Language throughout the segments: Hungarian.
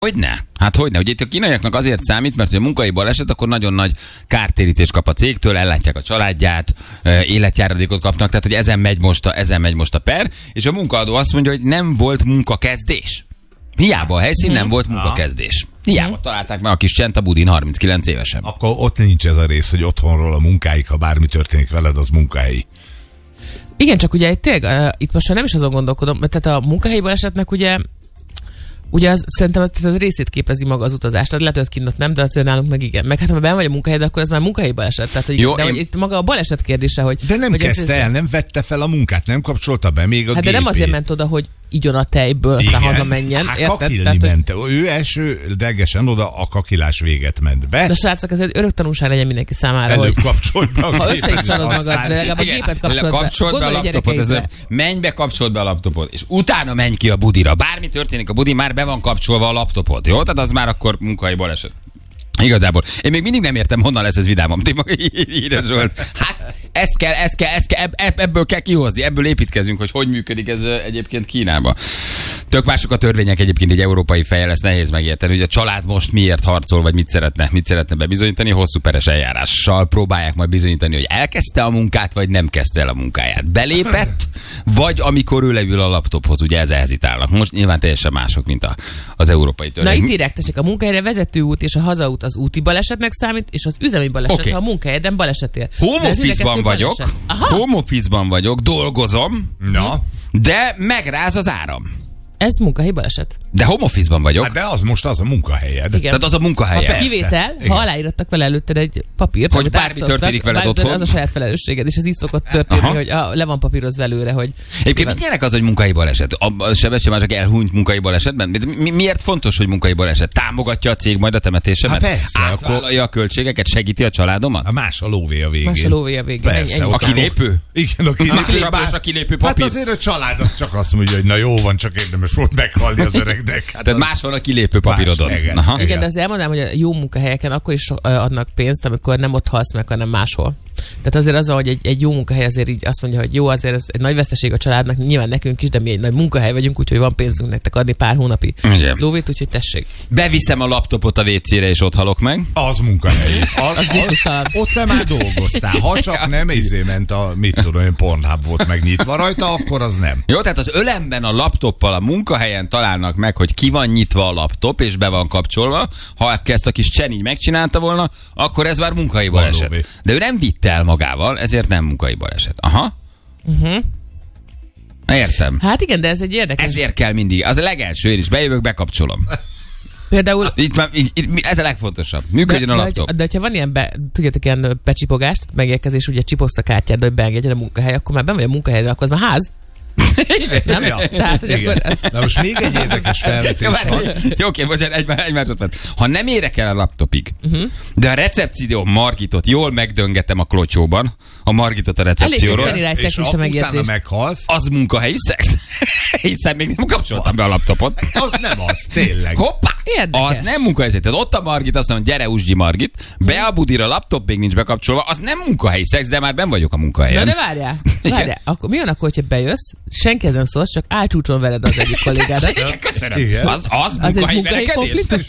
Hogyne? Hát hogyne? Ugye itt a kínaiaknak azért számít, mert hogy a munkai baleset, akkor nagyon nagy kártérítést kap a cégtől, ellátják a családját, életjáradékot kapnak, tehát hogy ezen megy most a per, és a munkaadó azt mondja, hogy nem volt munkakezdés. Hiába a helyszín nem volt munkakezdés. Hiába találták meg a kis csent a budin 39 évesen. Akkor ott nincs ez a rész, hogy otthonról a munkáig, ha bármi történik veled, az munkahelyi. Igen, csak ugye itt most már nem is azon gondolkodom, mert tehát a munkahelyi balesetnek ugye szerintem az részét képezi maga az utazást. Tehát lehet, hogy kint nem, de azért nálunk meg igen. Meg hát ha benn vagy a munkahelyed, akkor ez már munkahelyi baleset. Tehát, hogy jó, de hogy itt maga a baleset kérdése, hogy... De nem hogy kezdte el, nem vette fel a munkát, nem kapcsolta be még a hát gépét. de nem azért ment oda, hogy igyon a tejből, aztán hazamenjen. Hát érted? kakilni Tehát, ment. Ő elsődlegesen oda a kakilás véget ment be. de srácok, ez egy örök tanulság legyen mindenki számára, Előbb hogy kapcsolt be a ha gépet, összeiszarod magad, de legalább a gépet kapcsolt be a laptopot, menj be, kapcsold be a laptopot, és utána menj ki a budira. Bármi történik a budi, már be van kapcsolva a laptopot, jó? Tehát az már akkor munkahelyi baleset. Igazából. Én még mindig nem értem, honnan lesz ez vidámom. Írja Zsolt. Hát ezt kell, ebből kell kihozni, ebből építkezünk, hogy működik ez egyébként Kínában. Tök mások a törvények egyébként, egy európai fejjel, ezt nehéz megérteni, hogy a család most miért harcol, vagy mit szeretne bebizonyítani, hosszú peres eljárással próbálják majd bizonyítani, hogy elkezdte a munkát, vagy nem kezdte el a munkáját. Belépett, vagy amikor ő leül a laptophoz, ugye ez hezitálnak. Most nyilván teljesen mások, mint az európai törvény. Na itt írják, tessék, a munkahelyre vezető út és a hazaút az úti balesetnek számít, és az üzemi baleset, ha a munkahelyeden baleset ér. Home office-ban vagyok, dolgozom, de megráz az áram. Ez munkahelyi baleset. De home office-ban vagyok. Hát de az most az a munkahelyed. Igen. Tehát az a munkahelyed. Kivétel, ha aláírattak vele előtted egy papírt, hogy bármi történik veled otthon. Az a saját felelősséged, és ez így szokott történni, hogy le van papírozva előre, hogy... Egyébként mit jelent az, hogy munkahelyi baleset? A sebesség már csak elhunyt munkahelyi balesetben? Miért fontos, hogy munkahelyi baleset? Támogatja a cég majd a temetésemet? Hát persze. Átvállalja a költségeket, segíti a családomat? A más a lóvé a végén. Más a lóvé a végén. Persze, a kilépő? Igen, a kilépő. A kilépő papír. Hát azért a család az csak azt mondja, hogy na jó van, csak érdemes volt meghalni az öregnek. Hát tehát más van a kilépő papírodon. Igen, de azért elmondanám, hogy a jó munkahelyeken akkor is adnak pénzt, amikor nem ott halsz meg, hanem máshol. Tehát azért az, hogy egy jó munkahely azért így azt mondja, hogy jó, azért ez egy nagy veszteség a családnak, nyilván nekünk is, de mi egy nagy munkahely vagyunk, úgyhogy van pénzünk nektek adni pár hónapi lóvét, úgyhogy tessék. Beviszem a laptopot a WC-re, és ott halok meg. Az munkahely. Ott te már dolgoztál. Ha csak nem ment a, mit tudom én, Pornhub volt megnyitva rajta, akkor az nem. Jó, tehát az ölemben a laptoppal a munkahelyen találnak meg, hogy ki van nyitva a laptop, és be van kapcsolva. Ha ezt a kis Csen így megcsinálta volna, akkor ez már munkahelyi baleset. De ő nem vitte el magával, ezért nem munkai baleset. Aha. Értem. Hát igen, de ez egy érdekes. Ezért kell mindig. Az a legelső, én is bejövök, bekapcsolom. Például... Ez a legfontosabb. Működjön a laptop. De ha van ilyen, tudjátok, ilyen becsipogás, megérkezés, ugye csipogsz a kártyád, hogy beengedjen a munkahely, akkor már vagy a munkahely, akkor az már ház. Nem? Ja. Tehát, hogy akkor ez... Na most még egy érdekes felvetés van. Jó, oké, bocsánat, egy másodperc. Ha nem érek el a laptopig, de a recepció Margitot jól megdöngetem a klotyóban, a Margitot a recepcióról, és utána meghalsz, az munkahelyi szex. Hiszen még nem kapcsoltam be a laptopot. Az nem az, tényleg. Hoppá! Érdekes. Az nem munkahelyi szex. Tehát ott a Margit, azt mondja, gyere Usgyi Margit, be a budira, a laptop még nincs bekapcsolva, az nem munkahelyi szex, de már benn vagyok a munkahelyen. Na de várjál. Akkor mi van akkor, hogyha bejössz, senki nem szólsz, csak álcsúcson veled az egyik kollégádat. Köszönöm. Igen. Az munkahelyi verekedés?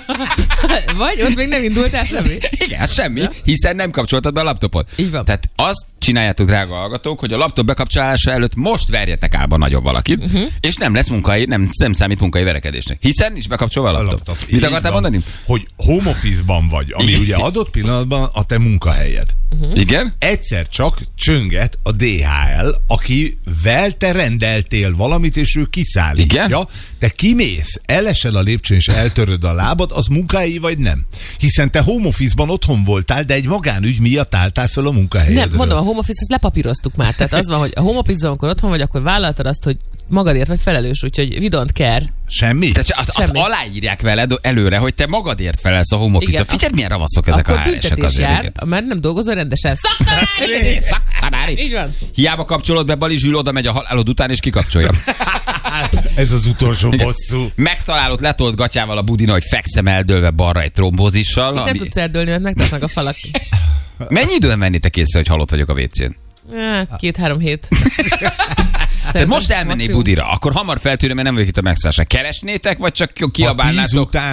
Vagy ott még nem indultál semmi? Igen, semmi, hiszen nem kapcsoltad be a laptopot. Így van. Tehát azt csináljátok, drága hallgatók, hogy a laptop bekapcsolása előtt most verjetek álba nagyon valakit, és nem lesz munkai, nem számít munkai verekedésnek. Hiszen nincs bekapcsolva a laptop. Mit akartál mondani? Hogy home office-ban vagy, ami ugye adott pillanatban a te munkahelyed. Igen? Egyszer csak csönget a DHL, akivel te rendeltél valamit, és ő kiszállítja. Igen? Te kimész, elesel a lépcsőn, és eltöröd a lábad, az munkahelyi vagy nem? Hiszen te home office-ban otthon voltál, de egy magánügy miatt álltál föl a munkahelyedről. Nem, mondom, a home office-t lepapíroztuk már. Tehát az van, hogy a home office-ban, amikor otthon vagy, akkor vállaltad azt, hogy magadért vagy felelős, úgyhogy we don't care. Semmi? Tehát azt aláírják veled előre, hogy te magadért felelsz a home office-ra. Figyeld, milyen ravaszok ezek a HR-esek azért. Mert nem dolgozol rendesen. Szaktanári! Így van. Hiába kapcsolod be, Bali Zsül oda megy a halálod után, és kikapcsolja. Ez az utolsó bosszú. Megtalálod letolt gatyával a budina, hogy fekszem eldőlve balra egy trombózissal. Nem tudsz eldőlni, mert megtesznek a falak. Mennyi időn vennétek észre, hogy halott vagyok a WC-n? 2-3 hét. Tehát most elmennék budira, akkor hamar feltűnöm, mert nem vagyok itt a megszállásra. Keresnétek, vagy csak kiabálnátok? után